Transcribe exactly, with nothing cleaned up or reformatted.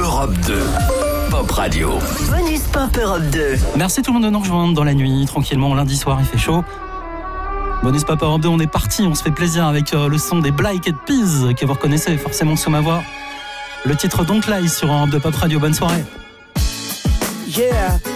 Europe deux. Pop Radio. Bonus Pop Europe deux. Merci tout le monde de nous rejoindre dans la nuit, tranquillement, lundi soir, il fait chaud. Bonus Pop Europe deux, on est parti, on se fait plaisir avec euh, le son des Black Eyed Peas, que vous reconnaissez forcément sous ma voix. Le titre Don't Lie sur Europe deux Pop Radio, bonne soirée. Yeah.